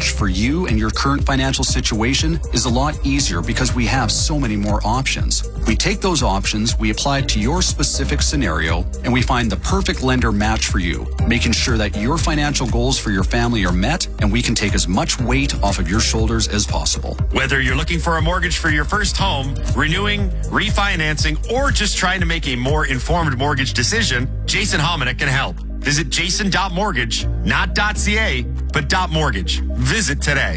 match for you and your current financial situation is a lot easier because we have so many more options. We take those options, we apply it to your specific scenario, and we find the perfect lender match for you, making sure that your financial goals for your family are met and we can take as much weight off of your shoulders as possible. Whether you're looking for a mortgage for your first home, renewing, refinancing, or just trying to make a more informed mortgage decision, Jason Hominick can help. Visit jason.mortgage, not .ca, but .mortgage. Visit today.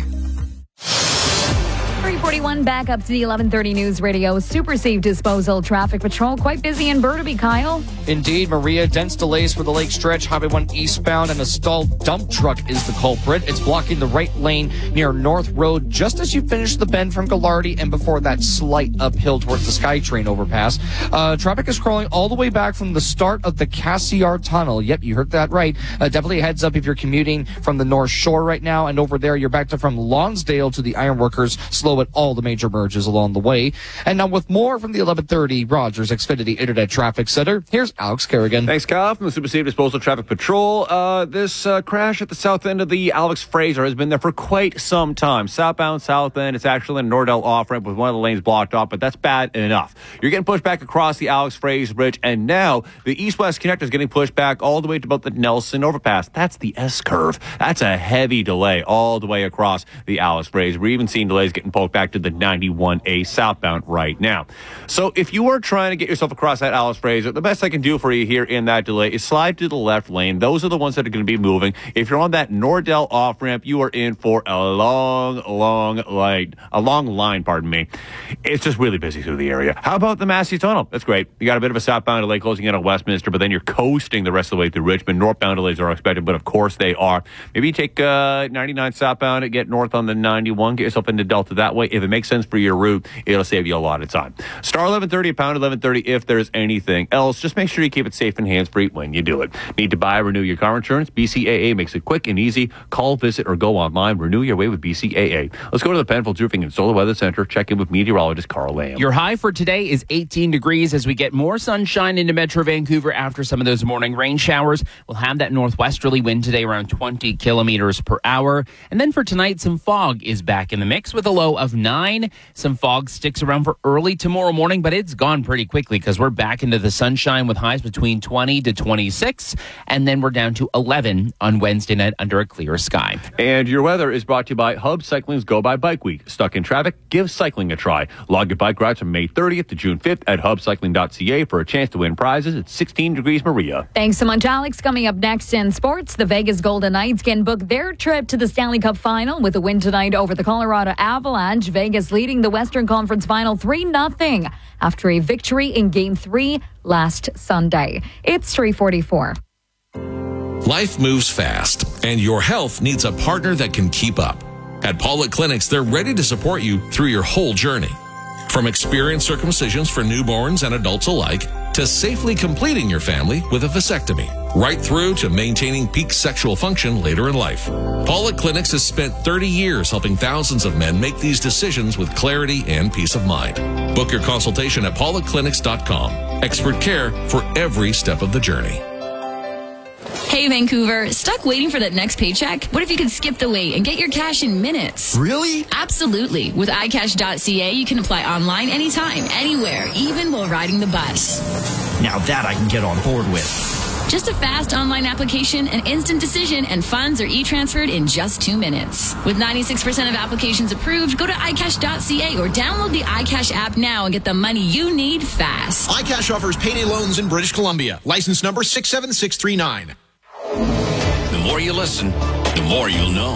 341 back up to the 1130 News Radio. Super Safe Disposal Traffic Patrol. Quite busy in Burnaby, Kyle. Indeed, Maria. Dense delays for the Lake Stretch, Highway 1 eastbound, and a stalled dump truck is the culprit. It's blocking the right lane near North Road just as you finish the bend from Gallardi and before that slight uphill towards the SkyTrain overpass. Traffic is crawling all the way back from the start of the Cassiar Tunnel. Yep, you heard that right. Definitely a heads up if you're commuting from the North Shore right now, and over there you're back to from Lonsdale to the Ironworkers. Slow at all the major merges along the way. And now with more from the 1130 Rogers Xfinity Internet Traffic Center, here's Alex Kerrigan. Thanks, Kyle, from the Super Safe Disposal Traffic Patrol. This crash at the south end of the Alex Fraser has been there for quite some time. Southbound south end, it's actually in Nordell off-ramp with one of the lanes blocked off, but that's bad enough. You're getting pushed back across the Alex Fraser Bridge, and now the east-west connector is getting pushed back all the way to about the Nelson overpass. That's the S-curve. That's a heavy delay all the way across the Alex Fraser. We're even seeing delays getting poked back to the 91A southbound right now. So if you are trying to get yourself across that Alice Fraser, the best I can do for you here in that delay is slide to the left lane. Those are the ones that are going to be moving. If you're on that Nordell off-ramp, you are in for a long line, pardon me. It's just really busy through the area. How about the Massey Tunnel? That's great. You got a bit of a southbound delay closing in on Westminster, but then you're coasting the rest of the way through Richmond. Northbound delays are expected, but of course they are. Maybe you take 99 southbound and get north on the 91, get yourself into Delta that way. If it makes sense for your route, it'll save you a lot of time. Star 1130, pound 1130 if there's anything else. Just make sure you keep it safe and hands-free when you do it. Need to buy or renew your car insurance? BCAA makes it quick and easy. Call, visit, or go online. Renew your way with BCAA. Let's go to the Penfolds Roofing and Solar Weather Center. Check in with meteorologist Carl Lamb. Your high for today is 18 degrees as we get more sunshine into Metro Vancouver after some of those morning rain showers. We'll have that northwesterly wind today around 20 kilometers per hour. And then for tonight, some fog is back in the mix with a low of 9. Some fog sticks around for early tomorrow morning, but it's gone pretty quickly because we're back into the sunshine with highs between 20 to 26, and then we're down to 11 on Wednesday night under a clear sky. And your weather is brought to you by Hub Cycling's Go By Bike Week. Stuck in traffic? Give cycling a try. Log your bike rides from May 30th to June 5th at hubcycling.ca for a chance to win prizes. It's 16 degrees, Maria. Thanks so much, Alex. Coming up next in sports, the Vegas Golden Knights can book their trip to the Stanley Cup Final with a win tonight over the Colorado Avalanche. Vegas leading the Western Conference Final 3-0 after a victory in Game 3 last Sunday. It's 3:44. Life moves fast, and your health needs a partner that can keep up. At Pollock Clinics, they're ready to support you through your whole journey. From experienced circumcisions for newborns and adults alike, to safely completing your family with a vasectomy, right through to maintaining peak sexual function later in life. Pollock Clinics has spent 30 years helping thousands of men make these decisions with clarity and peace of mind. Book your consultation at pollockclinics.com. Expert care for every step of the journey. Hey, Vancouver, stuck waiting for that next paycheck? What if you could skip the wait and get your cash in minutes? Really? Absolutely. With iCash.ca, you can apply online anytime, anywhere, even while riding the bus. Now that I can get on board with. Just a fast online application, an instant decision, and funds are e-transferred in just 2 minutes. With 96% of applications approved, go to iCash.ca or download the iCash app now and get the money you need fast. iCash offers payday loans in British Columbia. License number 67639. The more you listen, the more you'll know.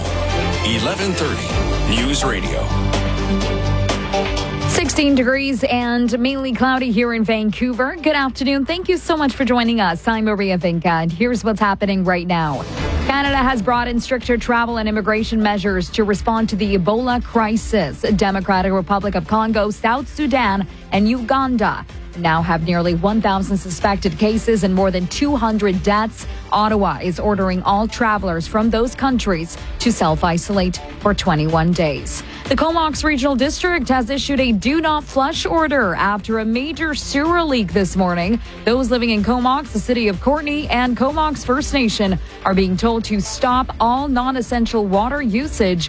1130 News Radio. 16 degrees and mainly cloudy here in Vancouver. Good afternoon. Thank you so much for joining us. I'm Maria Vinca. Here's what's happening right now. Canada has brought in stricter travel and immigration measures to respond to the Ebola crisis. Democratic Republic of Congo, South Sudan, and Uganda now have nearly 1,000 suspected cases and more than 200 deaths. Ottawa is ordering all travelers from those countries to self-isolate for 21 days. The Comox Regional District has issued a do not flush order after a major sewer leak this morning. Those living in Comox, the city of Courtenay, and Comox First Nation are being told to stop all non-essential water usage